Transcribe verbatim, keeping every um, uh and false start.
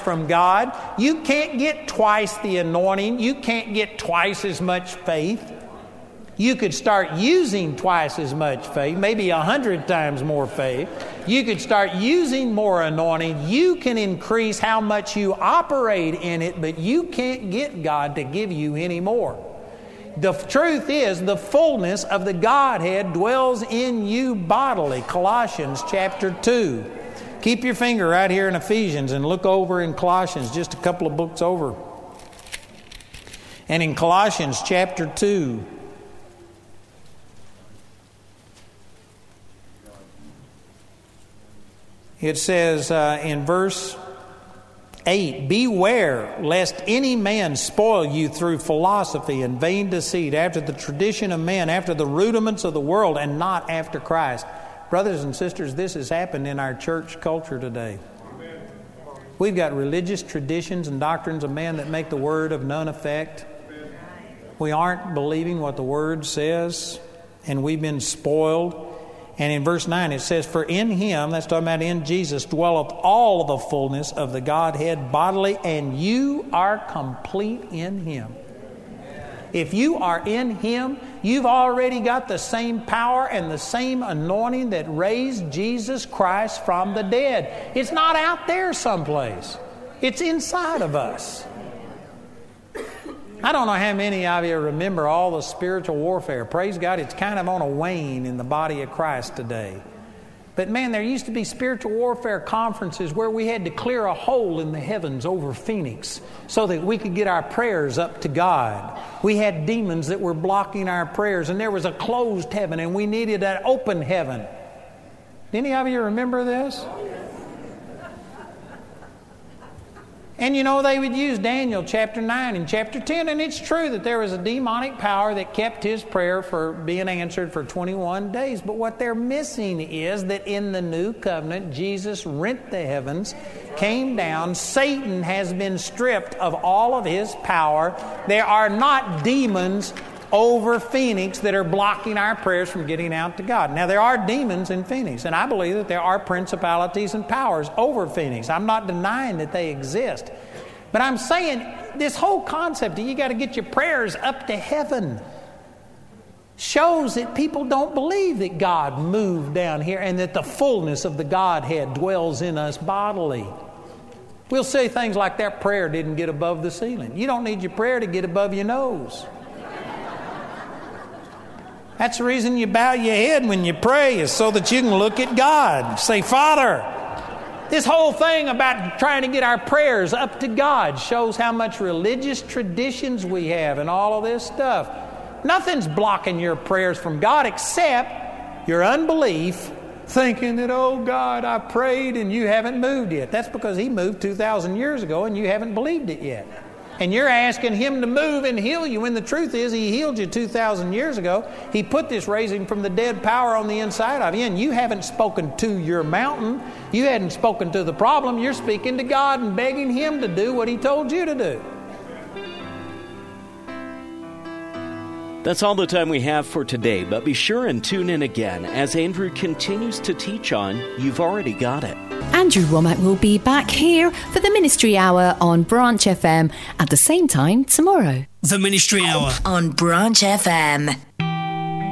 from God. You can't get twice the anointing. You can't get twice as much faith. You could start using twice as much faith, maybe a hundred times more faith. You could start using more anointing. You can increase how much you operate in it, but you can't get God to give you any more. The truth is, the fullness of the Godhead dwells in you bodily. Colossians chapter two. Keep your finger right here in Ephesians and look over in Colossians, just a couple of books over. And in Colossians chapter two, it says uh, in verse eight, beware lest any man spoil you through philosophy and vain deceit, after the tradition of men, after the rudiments of the world, and not after Christ. Brothers and sisters, this has happened in our church culture today. We've got religious traditions and doctrines of men that make the Word of none effect. We aren't believing what the Word says, and we've been spoiled. And in verse nine it says, for in Him, that's talking about in Jesus, dwelleth all the fullness of the Godhead bodily, and you are complete in Him. If you are in Him, you've already got the same power and the same anointing that raised Jesus Christ from the dead. It's not out there someplace. It's inside of us. I don't know how many of you remember all the spiritual warfare. Praise God, it's kind of on a wane in the body of Christ today. But man, there used to be spiritual warfare conferences where we had to clear a hole in the heavens over Phoenix so that we could get our prayers up to God. We had demons that were blocking our prayers, and there was a closed heaven, and we needed an open heaven. Any of you remember this? And you know, they would use Daniel chapter nine and chapter ten, and it's true that there was a demonic power that kept his prayer for being answered for twenty-one days. But what they're missing is that in the new covenant, Jesus rent the heavens, came down. Satan has been stripped of all of his power. There are not demons over Phoenix that are blocking our prayers from getting out to God. Now, there are demons in Phoenix, and I believe that there are principalities and powers over Phoenix. I'm not denying that they exist. But I'm saying this whole concept that you got to get your prayers up to heaven shows that people don't believe that God moved down here and that the fullness of the Godhead dwells in us bodily. We'll say things like that prayer didn't get above the ceiling. You don't need your prayer to get above your nose. That's the reason you bow your head when you pray, is so that you can look at God. Say, Father. This whole thing about trying to get our prayers up to God shows how much religious traditions we have and all of this stuff. Nothing's blocking your prayers from God except your unbelief, thinking that, oh God, I prayed and you haven't moved yet. That's because He moved two thousand years ago and you haven't believed it yet. And you're asking Him to move and heal you, when the truth is He healed you two thousand years ago. He put this raising from the dead power on the inside of you, and you haven't spoken to your mountain. You hadn't spoken to the problem. You're speaking to God and begging Him to do what He told you to do. That's all the time we have for today, but be sure and tune in again as Andrew continues to teach on You've Already Got It. Andrew Womack will be back here for the Ministry Hour on Branch F M at the same time tomorrow. The Ministry Hour on Branch F M.